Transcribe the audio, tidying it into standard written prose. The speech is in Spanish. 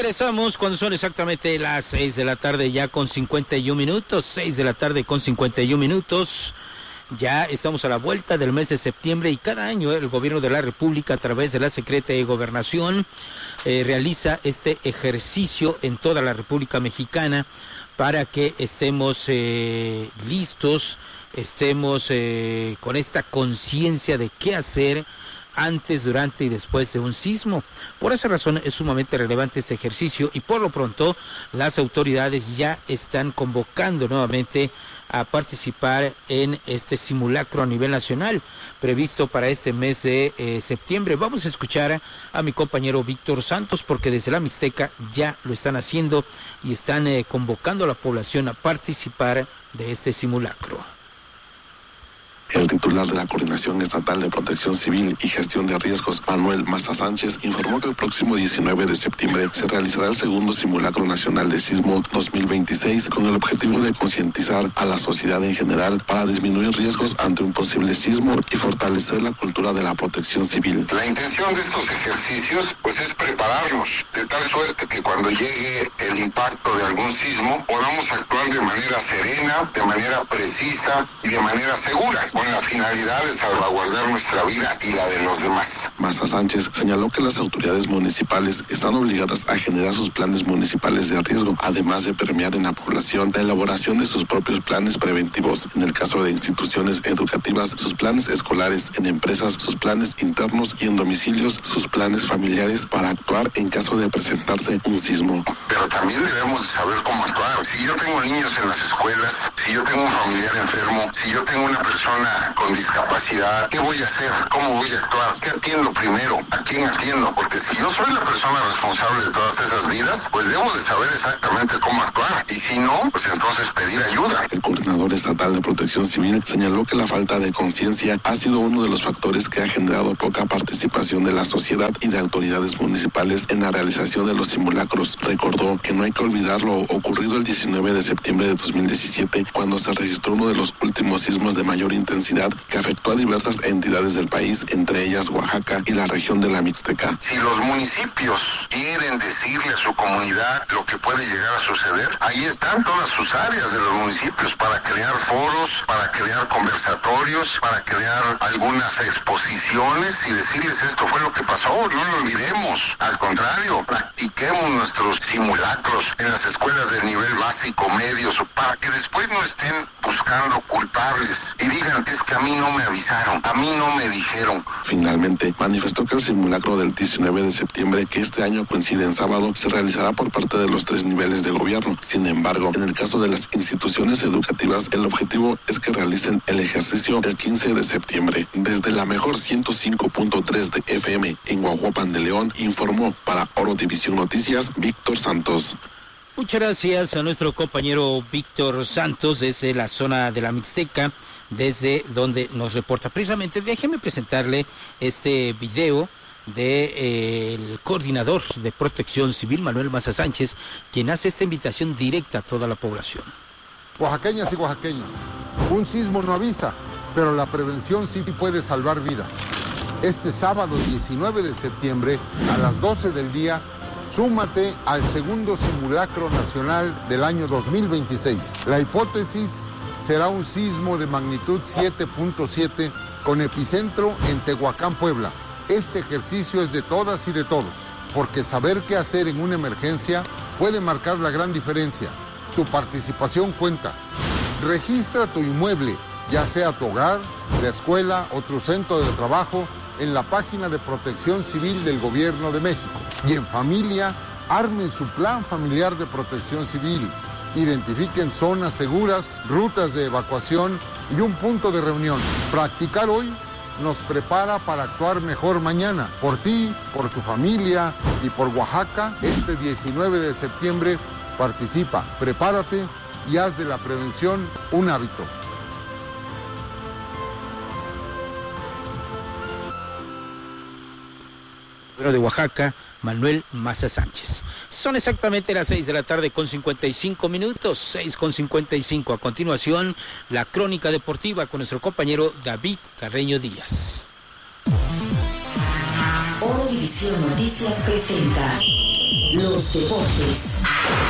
Regresamos cuando son exactamente las 6 de la tarde ya con 51 minutos, 6 de la tarde con 51 minutos. Ya estamos a la vuelta del mes de septiembre y cada año el gobierno de la República a través de la Secretaría de Gobernación realiza este ejercicio en toda la República Mexicana para que estemos listos, estemos con esta conciencia de qué hacer antes, durante y después de un sismo. Por esa razón es sumamente relevante este ejercicio y por lo pronto las autoridades ya están convocando nuevamente a participar en este simulacro a nivel nacional previsto para este mes de septiembre. Vamos a escuchar a mi compañero Víctor Santos porque desde la Mixteca ya lo están haciendo y están convocando a la población a participar de este simulacro. El titular de la Coordinación Estatal de Protección Civil y Gestión de Riesgos, Manuel Maza Sánchez, informó que el próximo 19 de septiembre se realizará el segundo simulacro nacional de sismo 2026 con el objetivo de concientizar a la sociedad en general para disminuir riesgos ante un posible sismo y fortalecer la cultura de la protección civil. La intención de estos ejercicios pues es prepararnos de tal suerte que cuando llegue el impacto de algún sismo podamos actuar de manera serena, de manera precisa y de manera segura, con la finalidad de salvaguardar nuestra vida y la de los demás. Maza Sánchez señaló que las autoridades municipales están obligadas a generar sus planes municipales de riesgo, además de permear en la población la elaboración de sus propios planes preventivos. En el caso de instituciones educativas, sus planes escolares, en empresas, sus planes internos y en domicilios, sus planes familiares para actuar en caso de presentarse un sismo. Pero también debemos saber cómo actuar. Si yo tengo niños en las escuelas, si yo tengo un familiar enfermo, si yo tengo una persona con discapacidad, ¿qué voy a hacer? ¿Cómo voy a actuar? ¿Qué atiendo primero? ¿A quién atiendo? Porque si yo soy la persona responsable de todas esas vidas, pues debo de saber exactamente cómo actuar. Y si no, pues entonces pedir ayuda. El coordinador estatal de Protección Civil señaló que la falta de conciencia ha sido uno de los factores que ha generado poca participación de la sociedad y de autoridades municipales en la realización de los simulacros. Recordó que no hay que olvidar lo ocurrido el 19 de septiembre de 2017, cuando se registró uno de los últimos sismos de mayor intensidad que afectó a diversas entidades del país, entre ellas Oaxaca y la región de la Mixteca. Si los municipios quieren decirle a su comunidad lo que puede llegar a suceder, ahí están todas sus áreas de los municipios para crear foros, para crear conversatorios, para crear algunas exposiciones y decirles esto fue lo que pasó, no lo olvidemos. Al contrario, practiquemos nuestros simulacros en las escuelas del nivel básico, medio, para que después no estén buscando culpables y digan, es que a mí no me avisaron, a mí no me dijeron. Finalmente, manifestó que el simulacro del 19 de septiembre, que este año coincide en sábado, se realizará por parte de los 3 niveles de gobierno. Sin embargo, en el caso de las instituciones educativas, el objetivo es que realicen el ejercicio el 15 de septiembre. Desde la mejor 105.3 de FM en Guajuapan de León, informó para Oro División Noticias, Víctor Santos. Muchas gracias a nuestro compañero Víctor Santos desde la zona de la Mixteca, desde donde nos reporta. Precisamente, déjeme presentarle este video del coordinador de Protección Civil, Manuel Maza Sánchez, quien hace esta invitación directa a toda la población. Oaxaqueñas y oaxaqueños, un sismo no avisa, pero la prevención sí puede salvar vidas. Este sábado 19 de septiembre, a las 12 del día, súmate al segundo simulacro nacional del año 2026. La hipótesis será un sismo de magnitud 7.7 con epicentro en Tehuacán, Puebla. Este ejercicio es de todas y de todos, porque saber qué hacer en una emergencia puede marcar la gran diferencia. Tu participación cuenta. Registra tu inmueble, ya sea tu hogar, la escuela o tu centro de trabajo, en la página de Protección Civil del Gobierno de México. Y en familia, armen su plan familiar de protección civil. Identifiquen zonas seguras, rutas de evacuación y un punto de reunión. Practicar hoy nos prepara para actuar mejor mañana. Por ti, por tu familia y por Oaxaca, este 19 de septiembre participa, prepárate y haz de la prevención un hábito. De Oaxaca, Manuel Maza Sánchez. Son exactamente las 6 de la tarde con 55 minutos, 6:55. A continuación, la crónica deportiva con nuestro compañero David Carreño Díaz. Oro División Noticias presenta los los deportes.